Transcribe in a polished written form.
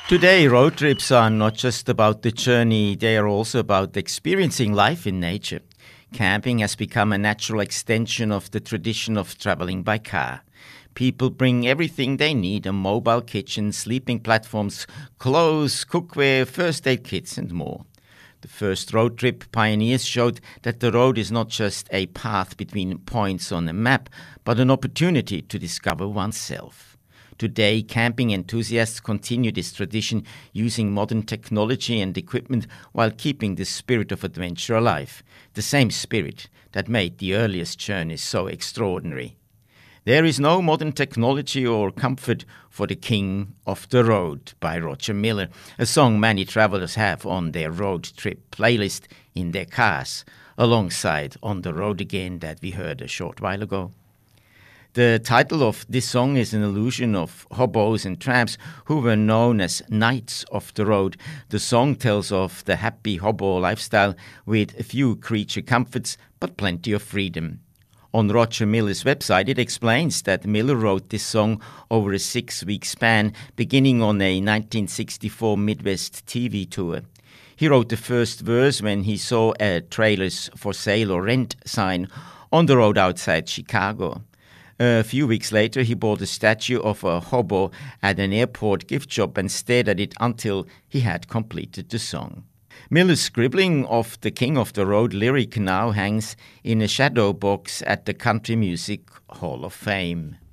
Today, road trips are not just about the journey, they are also about experiencing life in nature. Camping has become a natural extension of the tradition of traveling by car. People bring everything they need: a mobile kitchen, sleeping platforms, clothes, cookware, first aid kits, and more. The first road trip pioneers showed that the road is not just a path between points on a map, but an opportunity to discover oneself. Today, camping enthusiasts continue this tradition using modern technology and equipment while keeping the spirit of adventure alive, the same spirit that made the earliest journeys so extraordinary. There is no modern technology or comfort for the King of the Road by Roger Miller, a song many travelers have on their road trip playlist in their cars, alongside On the Road Again that we heard a short while ago. The title of this song is an allusion of hobos and tramps who were known as Knights of the Road. The song tells of the happy hobo lifestyle with a few creature comforts but plenty of freedom. On Roger Miller's website, it explains that Miller wrote this song over a 6-week span, beginning on a 1964 Midwest TV tour. He wrote the first verse when he saw a trailers for sale or rent sign on the road outside Chicago. A few weeks later, he bought a statue of a hobo at an airport gift shop and stared at it until he had completed the song. Miller's scribbling of the King of the Road lyric now hangs in a shadow box at the Country Music Hall of Fame.